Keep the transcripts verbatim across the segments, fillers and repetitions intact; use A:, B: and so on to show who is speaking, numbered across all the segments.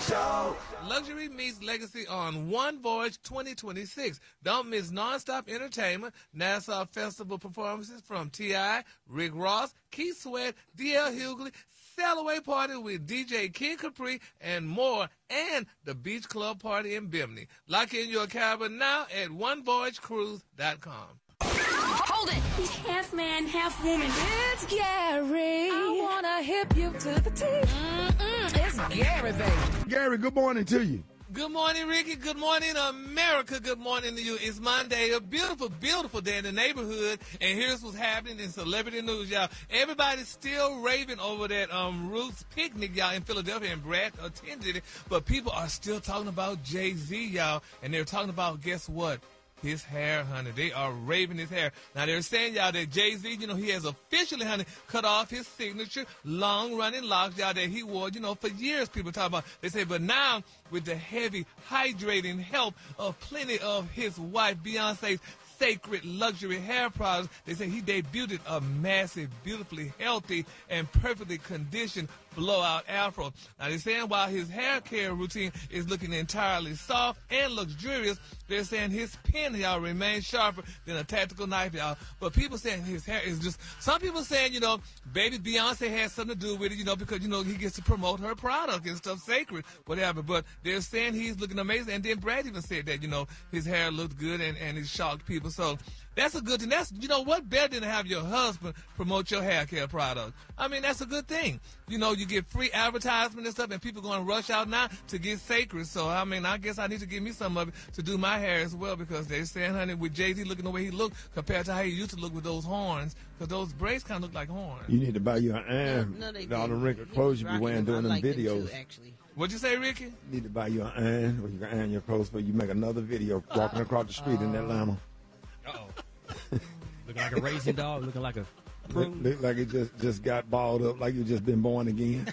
A: Show.
B: Luxury meets legacy on One Voyage twenty twenty-six. Don't miss nonstop entertainment, Nassau Festival performances from T I, Rick Ross, Keith Sweat, D L Hughley, Sail Away Party with D J Kid Capri, and more, and the Beach Club Party in Bimini. Lock in your cabin now at one voyage cruise dot com.
C: Hold it!
D: He's half man, half woman.
C: It's Gary.
D: I wanna hip you to the teeth.
C: Mm-mm, it's Gary, baby.
E: Gary, good morning to you.
B: Good morning, Ricky. Good morning, America. Good morning to you. It's Monday, a beautiful, beautiful day in the neighborhood. And here's what's happening in celebrity news, y'all. Everybody's still raving over that um Roots picnic, y'all, in Philadelphia, and Brad attended it. But people are still talking about Jay-Z, y'all. And they're talking about, guess what? His hair, honey. They are raving his hair. Now, they're saying, y'all, that Jay-Z, you know, he has officially, honey, cut off his signature long-running locks, y'all, that he wore, you know, for years, people talk about. They say, but now, with the heavy, hydrating help of plenty of his wife, Beyonce's sacred luxury hair products, they say he debuted a massive, beautifully healthy, and perfectly conditioned blowout afro. Now, they're saying while his hair care routine is looking entirely soft and luxurious, they're saying his pen, y'all, remains sharper than a tactical knife, y'all. But people saying his hair is just, some people saying, you know, baby Beyonce has something to do with it, you know, because, you know, he gets to promote her product and stuff, sacred, whatever. But they're saying he's looking amazing. And then Brad even said that, you know, his hair looked good and, and it shocked people. So that's a good thing. That's, you know, what better than to have your husband promote your hair care product? I mean, that's a good thing. You know, you get free advertisement and stuff, and people going to rush out now to get sacred. So, I mean, I guess I need to give me some of it to do my hair as well, because they're saying, honey, with Jay-Z looking the way he looked compared to how he used to look with those horns, because those braids kind of look like horns.
E: You need to buy you an iron.
F: No, no, they
E: with all the
F: didn't.
E: wrinkled
F: He
E: clothes
F: was
E: you be
F: rocking
E: wearing
F: them. I
E: doing them
F: like them
E: videos.
F: too, actually.
B: What'd you say, Ricky?
E: You need to buy you an iron where you can iron your clothes before you make another video walking across the street in Atlanta.
G: Uh-oh. Looking like a racing dog, looking like a
E: Look, look like it just, just got balled up, like you just been born again.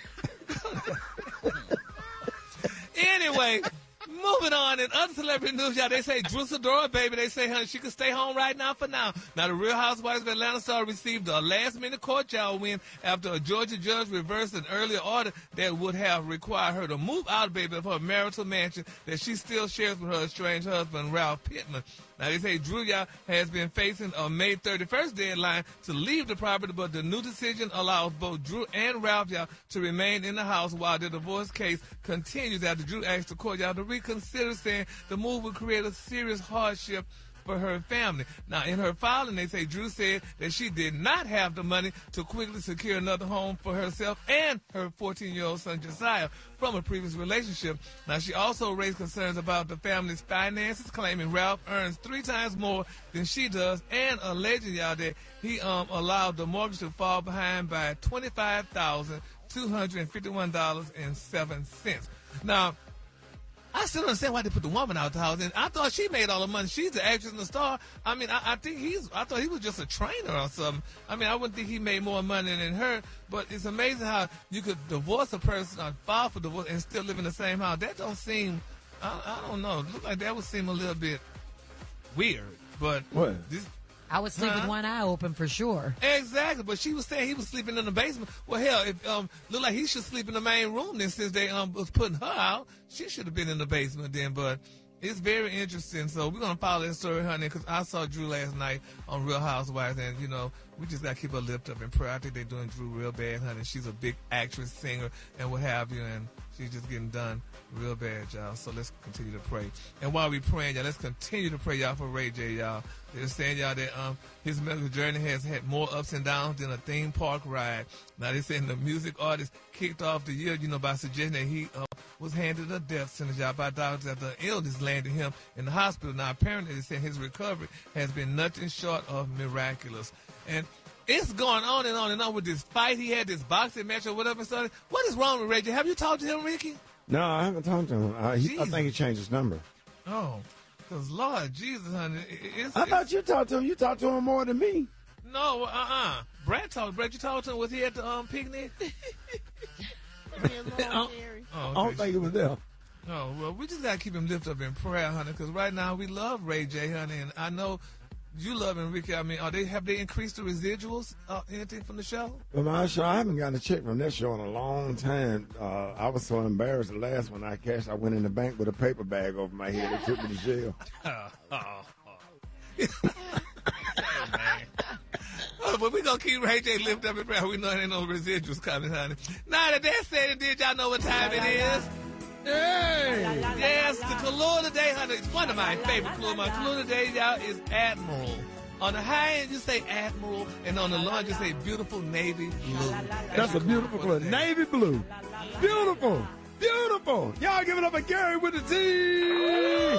B: Anyway, moving on in other celebrity news, y'all, they say Drew Sidora, baby, they say, honey, she can stay home right now for now. Now, the Real Housewives of Atlanta star received a last-minute court y'all win after a Georgia judge reversed an earlier order that would have required her to move out, baby, of her marital mansion that she still shares with her estranged husband, Ralph Pittman. Now, they say Drew, y'all, has been facing a May thirty-first deadline to leave the property, but the new decision allows both Drew and Ralph, y'all, to remain in the house while the divorce case continues after Drew asked the court, y'all, to reconsider, saying the move would create a serious hardship for her family. Now, in her filing, they say Drew said that she did not have the money to quickly secure another home for herself and her fourteen-year-old son, Josiah, from a previous relationship. Now, she also raised concerns about the family's finances, claiming Ralph earns three times more than she does, and alleging, y'all, that he um, allowed the mortgage to fall behind by twenty-five thousand two hundred fifty-one dollars and seven cents. Now, I still don't understand why they put the woman out the house. And I thought she made all the money. She's the actress and the star. I mean, I, I think he's, I thought he was just a trainer or something. I mean, I wouldn't think he made more money than her. But it's amazing how you could divorce a person or file for divorce and still live in the same house. That don't seem, I, I don't know. It look like that would seem a little bit weird. But
E: What?
B: this,
C: I would sleep
B: Huh?
C: with one eye open for sure.
B: Exactly, but she was saying he was sleeping in the basement. Well, hell, if um, look like he should sleep in the main room then, since they um was putting her out. She should have been in the basement then, but it's very interesting. So we're gonna follow that story, honey, because I saw Drew last night on Real Housewives, and you know we just gotta keep her lift up in prayer. I think they're doing Drew real bad, honey. She's a big actress, singer, and what have you, and she's just getting done real bad, y'all. So let's continue to pray. And while we praying, y'all, let's continue to pray, y'all, for Ray J, y'all. They're saying, y'all, that um his medical journey has had more ups and downs than a theme park ride. Now, they're saying the music artist kicked off the year, you know, by suggesting that he uh, was handed a death sentence, y'all, by doctors after illness landed him in the hospital. Now, apparently, they're saying his recovery has been nothing short of miraculous. And it's going on and on and on with this fight he had, this boxing match or whatever. So what is wrong with Ray J? Have you talked to him, Ricky?
E: No, I haven't talked to him. Uh, he, I think he changed his number.
B: Oh, because Lord Jesus, honey. It, it's,
E: I
B: it's,
E: thought you talked to him. You talked to him more than me.
B: No, uh-uh. Brad talked. Brad, you talked to him? Was he at the um, picnic?
E: I
B: Oh,
E: don't
B: okay.
E: think it was there.
B: Oh, well, we just got to keep him lifted up in prayer, honey, because right now we love Ray J, honey, and I know you loving Ricky. I mean, are they have they increased the residuals? Uh, anything from the show?
E: Well, my show, I haven't gotten a check from that show in a long time. Uh, I was so embarrassed the last one I cashed. I went in the bank with a paper bag over my head. They took me to jail.
B: Oh, oh, oh. Hey, man. Oh, but we're going to keep Ray J lift up in prayer. We know there ain't no residuals coming, honey. Now that that's said and did, y'all know what time it is? Hey! Yes, the Kahlua today, honey. It's one of my favorite Kahlua. My Kahlua today, y'all, is Admiral. On the high end, you say Admiral, and on the low end, you say beautiful navy blue. That's,
E: That's a beautiful color. Navy blue. Beautiful. Beautiful. Y'all give it up for Gary with the T.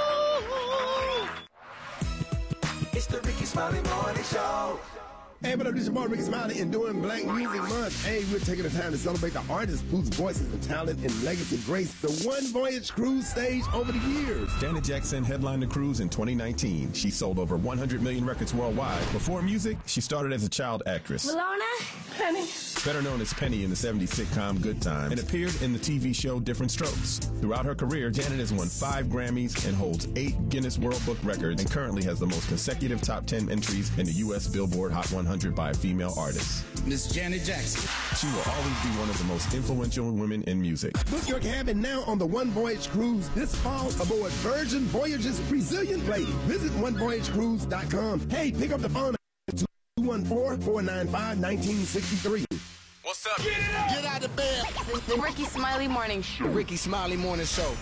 A: It's the Ricky Smiley Morning Show.
F: Hey, what up, this is your boy Ricky Smiley, and during Black Music Month, hey, we're taking the time to celebrate the artists whose voices and talent and legacy grace the One Voyage Cruise stage over the years.
H: Janet Jackson headlined the cruise in twenty nineteen. She sold over one hundred million records worldwide. Before music, she started as a child actress.
D: Lorna, honey.
H: Better known as Penny in the seventies sitcom Good Time, and appeared in the T V show Different Strokes. Throughout her career, Janet has won five Grammys and holds eight Guinness World Book records, and currently has the most consecutive top ten entries in the U S Billboard Hot one hundred by a female artist.
I: Miss Janet Jackson.
H: She will always be one of the most influential women in music.
F: Book your cabin now on the One Voyage Cruise this fall aboard Virgin Voyage's Resilient Lady. Visit one voyage cruise dot com. Hey, pick up the phone at two one four, four nine five, one nine six three.
A: What's up? Get it up! Get out of bed!
J: The Ricky Smiley Morning Show.
I: Ricky Smiley Morning Show.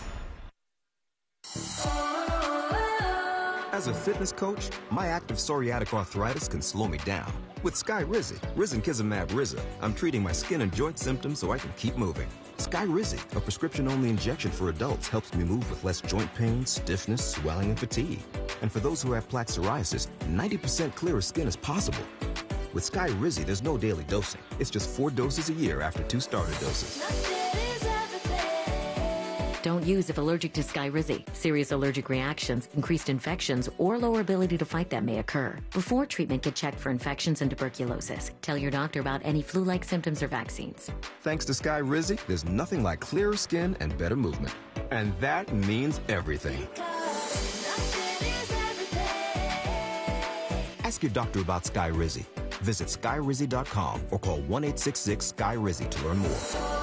K: As a fitness coach, my active psoriatic arthritis can slow me down. With Skyrizi, Risankizumab Rizza, I'm treating my skin and joint symptoms so I can keep moving. Skyrizi, a prescription-only injection for adults, helps me move with less joint pain, stiffness, swelling, and fatigue. And for those who have plaque psoriasis, ninety percent clearer skin is possible. With Skyrizi, there's no daily dosing. It's just four doses a year after two starter doses.
L: Don't use if allergic to Skyrizi. Serious allergic reactions, increased infections, or lower ability to fight them may occur. Before treatment, get checked for infections and tuberculosis. Tell your doctor about any flu-like symptoms or vaccines.
K: Thanks to Skyrizi, there's nothing like clearer skin and better movement. And that means everything. Ask your doctor about Skyrizi. Visit Skyrizi dot com or call one eight six six Sky Rizzi to learn more.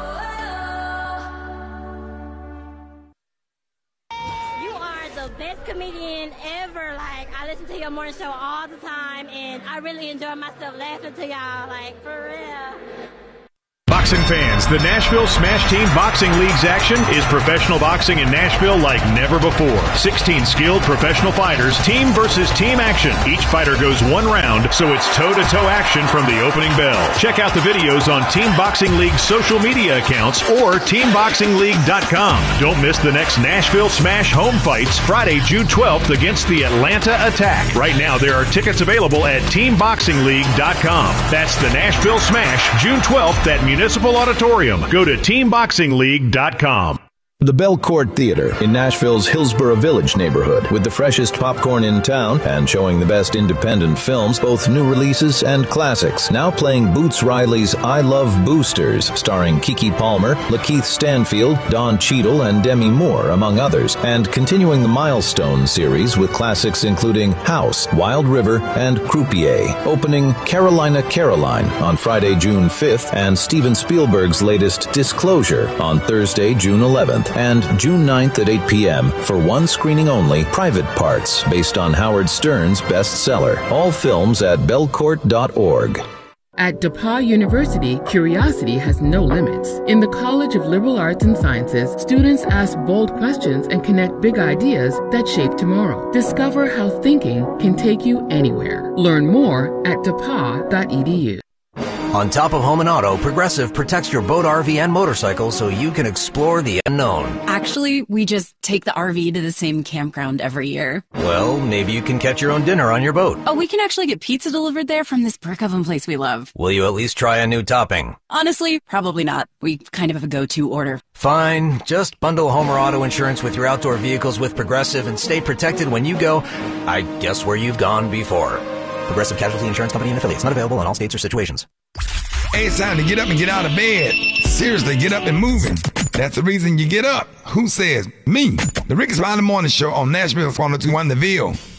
M: Best comedian ever. Like, I listen to your morning show all the time, and I really enjoy myself laughing to y'all, like, for real.
N: Boxing fans, the Nashville Smash Team Boxing League's action is professional boxing in Nashville like never before. sixteen skilled professional fighters, team versus team action. Each fighter goes one round, so it's toe-to-toe action from the opening bell. Check out the videos on Team Boxing League's social media accounts or team boxing league dot com. Don't miss the next Nashville Smash home fights Friday, June twelfth against the Atlanta Attack. Right now, there are tickets available at team boxing league dot com. That's the Nashville Smash, June twelfth at Municipal Auditorium. Go to team boxing league dot com.
O: The Belcourt Theater in Nashville's Hillsborough Village neighborhood, with the freshest popcorn in town and showing the best independent films, both new releases and classics. Now playing Boots Riley's I Love Boosters, starring Keke Palmer, Lakeith Stanfield, Don Cheadle, and Demi Moore, among others, and continuing the Milestone series with classics including House, Wild River, and Croupier. Opening Carolina Caroline on Friday, June fifth, and Steven Spielberg's latest Disclosure on Thursday, June eleventh. And June ninth at eight p.m. for one screening only, Private Parts, based on Howard Stern's bestseller. All films at belcourt dot org.
P: At DePauw University, curiosity has no limits. In the College of Liberal Arts and Sciences, students ask bold questions and connect big ideas that shape tomorrow. Discover how thinking can take you anywhere. Learn more at depaw dot e d u.
Q: On top of home and auto, Progressive protects your boat, R V, and motorcycle so you can explore the unknown.
R: Actually, we just take the R V to the same campground every year.
Q: Well, maybe you can catch your own dinner on your boat.
R: Oh, we can actually get pizza delivered there from this brick oven place we love.
Q: Will you at least try a new topping?
R: Honestly, probably not. We kind of have a go-to order.
Q: Fine. Just bundle home or auto insurance with your outdoor vehicles with Progressive and stay protected when you go, I guess, where you've gone before. Progressive Casualty Insurance Company and affiliates. Not available in all states or situations.
S: Hey, it's time to get up and get out of bed. Seriously, get up and moving. That's the reason you get up. Who says? Me. The Ricky Smiley Morning Show on Nashville's one oh two one The Ville.